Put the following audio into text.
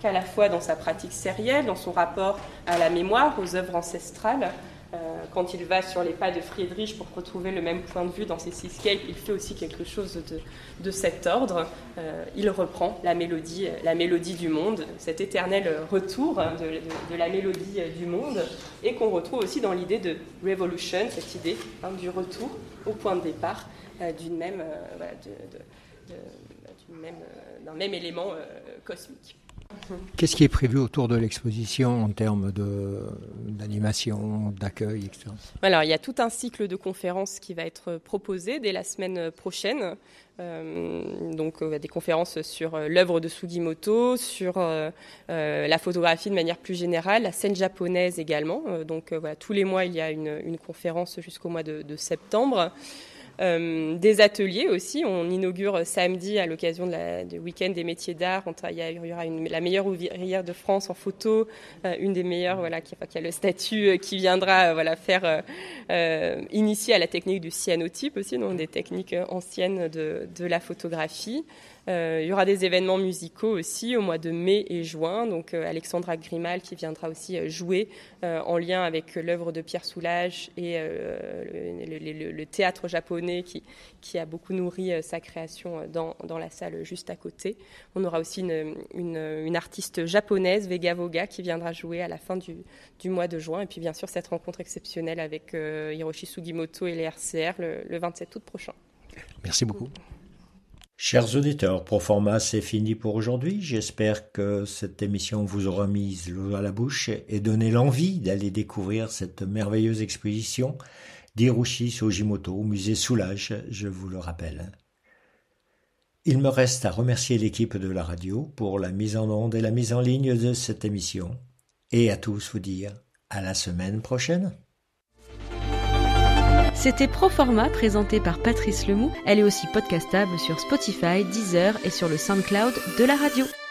qu'à la fois dans sa pratique sérielle, dans son rapport à la mémoire, aux œuvres ancestrales. Quand il va sur les pas de Friedrich pour retrouver le même point de vue dans ses seascapes, il fait aussi quelque chose de cet ordre. Il reprend la mélodie du monde, cet éternel retour de la mélodie du monde, et qu'on retrouve aussi dans l'idée de revolution, cette idée du retour au point de départ d'un même élément cosmique. Qu'est-ce qui est prévu autour de l'exposition en termes d'animation, d'accueil, etc. Alors, il y a tout un cycle de conférences qui va être proposé dès la semaine prochaine. Des conférences sur l'œuvre de Sugimoto, sur la photographie de manière plus générale, la scène japonaise également. Tous les mois, il y a une conférence jusqu'au mois de septembre. Des ateliers aussi. On inaugure samedi à l'occasion du week-end des métiers d'art. Il y aura la meilleure ouvrière de France en photo, une des meilleures qui a le statut, qui viendra faire initier à la technique du cyanotype aussi, donc des techniques anciennes de la photographie. Il y aura des événements musicaux aussi au mois de mai et juin. Donc Alexandra Grimal qui viendra aussi jouer en lien avec l'œuvre de Pierre Soulages et le théâtre japonais qui a beaucoup nourri sa création dans la salle juste à côté. On aura aussi une artiste japonaise, Vega Voga, qui viendra jouer à la fin du mois de juin. Et puis bien sûr cette rencontre exceptionnelle avec Hiroshi Sugimoto et les RCR le 27 août prochain. Merci beaucoup. Chers auditeurs, Proforma, c'est fini pour aujourd'hui. J'espère que cette émission vous aura mis l'eau à la bouche et donné l'envie d'aller découvrir cette merveilleuse exposition d'Hiroshi Sugimoto au musée Soulages, je vous le rappelle. Il me reste à remercier l'équipe de la radio pour la mise en onde et la mise en ligne de cette émission. Et à tous vous dire à la semaine prochaine. C'était Proforma, présenté par Patrice Lemoux. Elle est aussi podcastable sur Spotify, Deezer et sur le SoundCloud de la radio.